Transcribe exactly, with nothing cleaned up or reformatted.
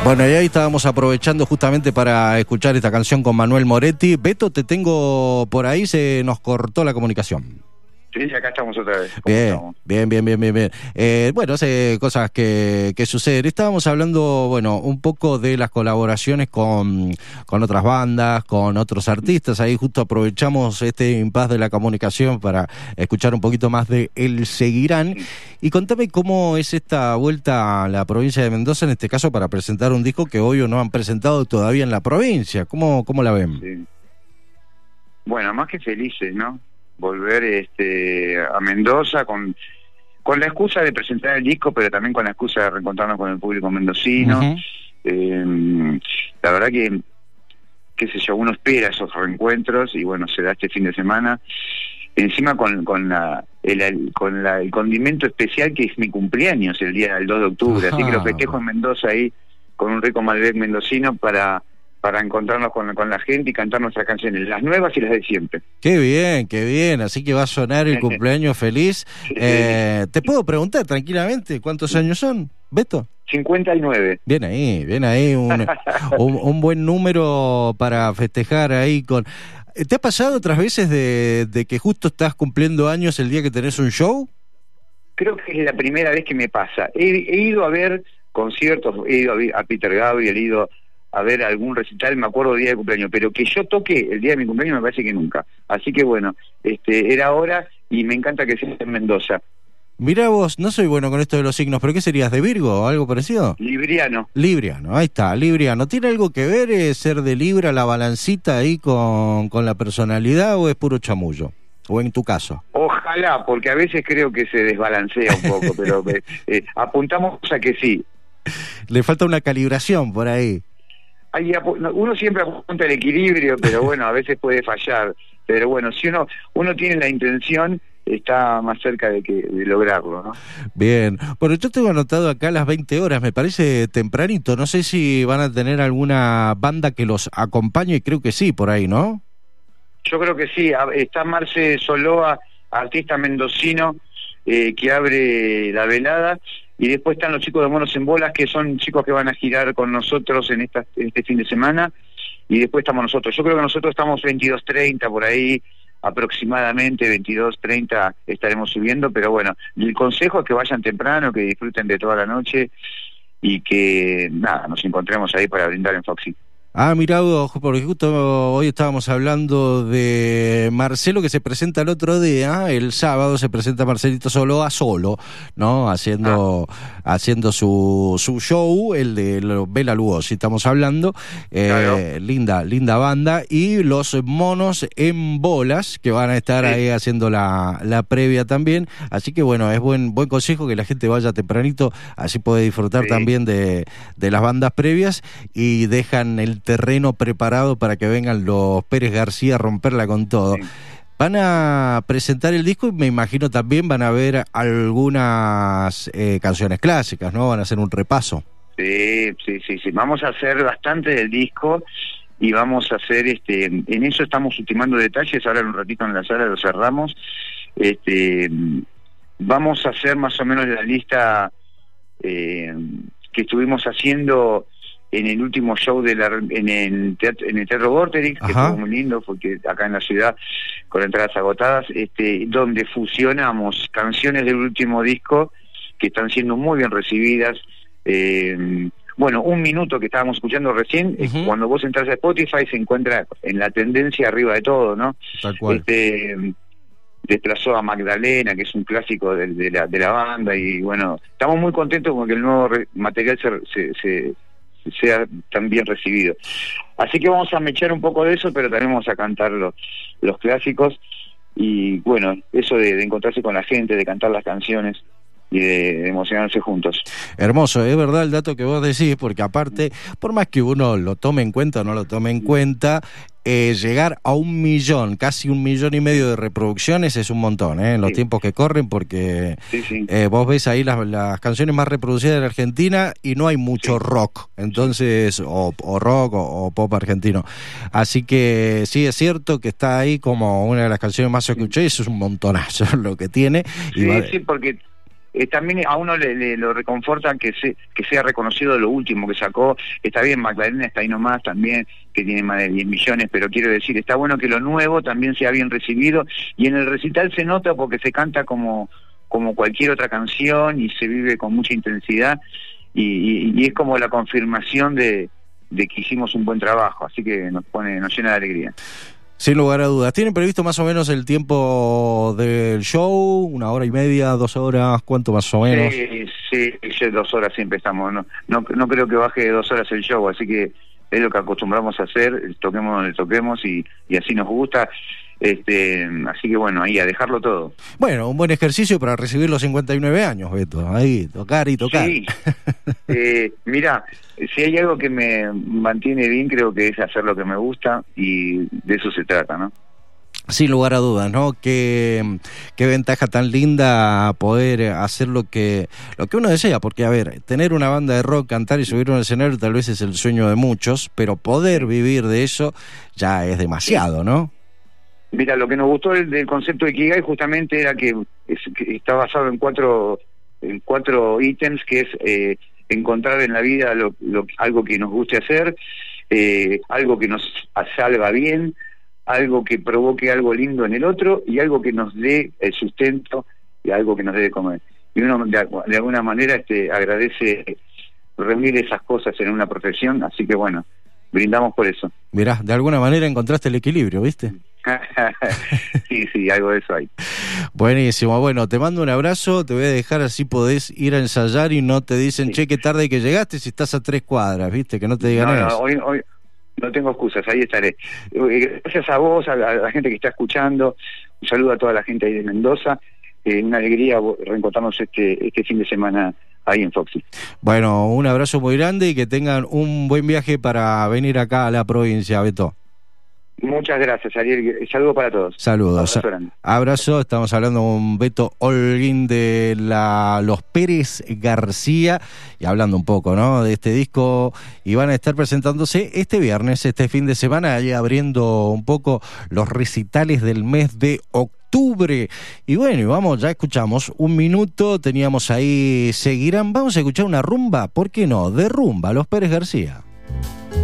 Bueno, y ahí estábamos aprovechando justamente para escuchar esta canción con Manuel Moretti. Beto, te tengo por ahí, se nos cortó la comunicación. Sí, acá estamos otra vez. Bien, estamos? bien, bien, bien, bien, bien. Eh, bueno, hace cosas que, que suceden. Estábamos hablando, bueno, un poco de las colaboraciones con, con otras bandas, con otros artistas. Ahí justo aprovechamos este impas de la comunicación para escuchar un poquito más de El Seguirán. Sí. Y contame cómo es esta vuelta a la provincia de Mendoza, en este caso, para presentar un disco que hoy no han presentado todavía en la provincia. ¿Cómo, cómo la ven? Sí. Bueno, más que felices, ¿no? Volver este a Mendoza con con la excusa de presentar el disco, pero también con la excusa de reencontrarnos con el público mendocino. Uh-huh. eh, la verdad que, qué sé yo, uno espera esos reencuentros y bueno, se da este fin de semana. Encima con, con, la, el, el, con la, el condimento especial que es mi cumpleaños, el día del dos de octubre. Uh-huh. Así que lo festejo en Mendoza ahí con un rico Malbec mendocino para... para encontrarnos con, con la gente y cantar nuestras canciones, las nuevas y las de siempre. Qué bien, qué bien, así que va a sonar el cumpleaños feliz. Eh, ¿Te puedo preguntar tranquilamente cuántos años son, Beto? cincuenta y nueve. Bien ahí, bien ahí, un, un, un buen número para festejar ahí con... ¿Te ha pasado otras veces de, de que justo estás cumpliendo años el día que tenés un show? Creo que es la primera vez que me pasa. He, he ido a ver conciertos, he ido a, ver a Peter Gabriel, he ido a ver algún recital, me acuerdo del día de cumpleaños, pero que yo toque el día de mi cumpleaños me parece que nunca. Así que bueno, este era hora y me encanta que sea en Mendoza. Mirá vos, no soy bueno con esto de los signos, pero ¿qué serías, de Virgo o algo parecido? Libriano. Libriano, ahí está, Libriano. ¿Tiene algo que ver eh, ser de Libra, la balancita ahí con, con la personalidad o es puro chamullo? ¿O en tu caso? Ojalá, porque a veces creo que se desbalancea un poco, pero eh, eh, apuntamos a que sí. Le falta una calibración por ahí. Uno siempre apunta el equilibrio, pero bueno, a veces puede fallar. Pero bueno, si uno uno tiene la intención, está más cerca de que de lograrlo, ¿no? Bien. Bueno, yo tengo anotado acá las veinte horas, me parece tempranito. No sé si van a tener alguna banda que los acompañe, creo que sí, por ahí, ¿no? Yo creo que sí. Está Marce Soloa, artista mendocino, eh, que abre la velada. Y después están los chicos de Monos en Bolas, que son chicos que van a girar con nosotros en, esta, en este fin de semana. Y después estamos nosotros. Yo creo que nosotros estamos veintidós treinta por ahí, aproximadamente veintidós treinta estaremos subiendo. Pero bueno, el consejo es que vayan temprano, que disfruten de toda la noche y que, nada, nos encontremos ahí para brindar en Foxy. Ah, mirá vos, porque justo hoy estábamos hablando de Marcelo, que se presenta el otro día, el sábado se presenta Marcelito Soloa solo, ¿no? Haciendo ah. haciendo su su show, el de Bela Lugosi, estamos hablando, eh, claro. linda linda banda, y los Monos en Bolas, que van a estar sí. ahí haciendo la, la previa también, así que bueno, es buen buen consejo que la gente vaya tempranito, así puede disfrutar sí. también de, de las bandas previas, y dejan el terreno preparado para que vengan los Pérez García a romperla con todo. Sí. Van a presentar el disco y me imagino también van a ver algunas eh, canciones clásicas, ¿no? Van a hacer un repaso. Sí, sí, sí, sí. Vamos a hacer bastante del disco y vamos a hacer, este, en eso estamos ultimando detalles, ahora en un ratito en la sala lo cerramos. Este, vamos a hacer más o menos la lista eh, que estuvimos haciendo en el último show de la, en el teatro, en el Teatro Vorterix, que fue muy lindo, porque acá en la ciudad, con entradas agotadas, este, donde fusionamos canciones del último disco que están siendo muy bien recibidas. Eh, bueno, un minuto que estábamos escuchando recién, uh-huh. cuando vos entras a Spotify se encuentra en la tendencia arriba de todo, ¿no? Tal cual. Este, desplazó a Magdalena, que es un clásico de, de, la, de la banda, y bueno, estamos muy contentos con que el nuevo re- material se... se, se sea tan bien recibido. Así que vamos a mechar un poco de eso, pero también vamos a cantar los, los clásicos y bueno, eso de, de encontrarse con la gente, de cantar las canciones y de, de emocionarse juntos. Hermoso, es verdad el dato que vos decís, porque aparte, por más que uno lo tome en cuenta o no lo tome en cuenta, eh, llegar a un millón, casi un millón y medio de reproducciones es un montón, ¿eh? En los sí. tiempos que corren, porque sí, sí. Eh, vos ves ahí las, las canciones más reproducidas de la Argentina y no hay mucho sí. rock, entonces, o, o rock o, o pop argentino. Así que sí, es cierto que está ahí como una de las canciones más escuchadas, y eso es un montonazo lo que tiene. Sí, y va... sí, porque eh, también a uno le, le lo reconforta que se, que sea reconocido lo último que sacó. Está bien, Magdalena está ahí nomás también, que tiene más de diez millones, pero quiero decir, está bueno que lo nuevo también sea bien recibido, y en el recital se nota porque se canta como, como cualquier otra canción y se vive con mucha intensidad, y, y, y es como la confirmación de, de que hicimos un buen trabajo, así que nos pone, nos llena de alegría. Sin lugar a dudas. ¿Tienen previsto más o menos el tiempo del show? ¿Una hora y media, dos horas? ¿Cuánto más o menos? Sí, sí, sí, dos horas siempre estamos. No, no, no creo que baje de dos horas el show, así que es lo que acostumbramos a hacer, toquemos donde toquemos y, y así nos gusta. Este, así que bueno, ahí a dejarlo todo. Bueno, un buen ejercicio para recibir los cincuenta y nueve años, Beto. Ahí, tocar y tocar. Sí. eh, mira, si hay algo que me mantiene bien, creo que es hacer lo que me gusta, y de eso se trata, ¿no? Sin lugar a dudas, ¿no? Qué, qué ventaja tan linda poder hacer lo que lo que uno desea, porque a ver, tener una banda de rock, cantar y subir a un escenario tal vez es el sueño de muchos, pero poder vivir de eso ya es demasiado, ¿no? Mira, lo que nos gustó del, del concepto de Ikigai justamente era que, es, que está basado en cuatro en cuatro ítems, que es eh, encontrar en la vida lo, lo, algo que nos guste hacer, eh, algo que nos salga bien, algo que provoque algo lindo en el otro, y algo que nos dé el sustento y algo que nos dé de comer. Y uno de, de alguna manera este, agradece reunir esas cosas en una profesión, así que bueno, brindamos por eso. Mirá, de alguna manera encontraste el equilibrio, ¿viste? sí, sí, algo de eso hay. Buenísimo, bueno, te mando un abrazo, te voy a dejar, así podés ir a ensayar y no te dicen, sí, che, qué tarde que llegaste si estás a tres cuadras, ¿viste? Que no te digan no, eso. No, hoy, hoy no tengo excusas, ahí estaré. Gracias a vos, a la, a la gente que está escuchando, un saludo a toda la gente ahí de Mendoza, eh, una alegría reencontrarnos este, este fin de semana ahí en Foxy. Bueno, un abrazo muy grande y que tengan un buen viaje para venir acá a la provincia, Beto. Muchas gracias, Ariel. Saludos para todos. Saludos. Abrazo, Abrazo. Estamos hablando con Beto Holguín de la Los Pérez García y hablando un poco, ¿no?, de este disco, y van a estar presentándose este viernes, este fin de semana, ahí abriendo un poco los recitales del mes de octubre. Y bueno, y vamos, ya escuchamos un minuto, teníamos ahí Seguirán, vamos a escuchar una rumba, ¿por qué no?, de rumba, Los Pérez García.